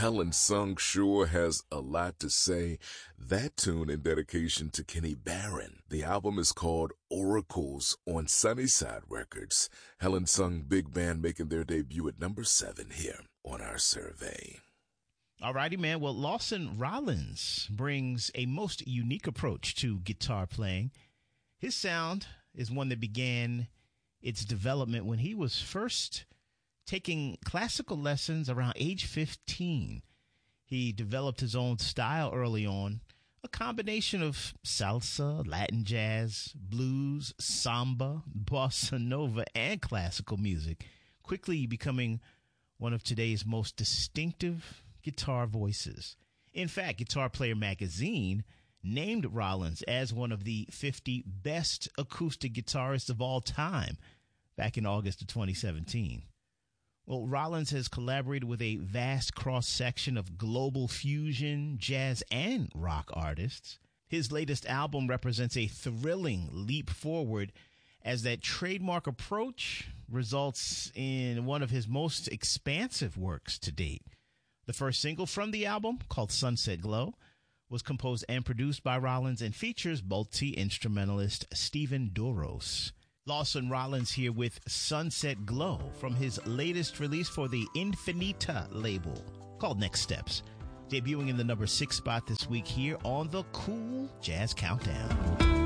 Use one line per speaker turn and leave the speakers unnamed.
Helen Sung sure has a lot to say. That tune in dedication to Kenny Barron. The album is called Oracles on Sunnyside Records. Helen Sung Big Band making their debut at number 7 here on our survey.
Alrighty, man. Well, Lawson Rollins brings a most unique approach to guitar playing. His sound is one that began its development when he was first taking classical lessons around age 15. He developed his own style early on, a combination of salsa, Latin jazz, blues, samba, bossa nova, and classical music, quickly becoming one of today's most distinctive guitar voices. In fact, Guitar Player magazine named Rollins as one of the 50 best acoustic guitarists of all time back in August of 2017. Well, Rollins has collaborated with a vast cross-section of global fusion, jazz, and rock artists. His latest album represents a thrilling leap forward as that trademark approach results in one of his most expansive works to date. The first single from the album, called Sunset Glow, was composed and produced by Rollins and features multi-instrumentalist Stephen Douros. Lawson Rollins here with Sunset Glow from his latest release for the Infinita label called Next Steps, debuting in the number 6 spot this week here on the Cool Jazz Countdown.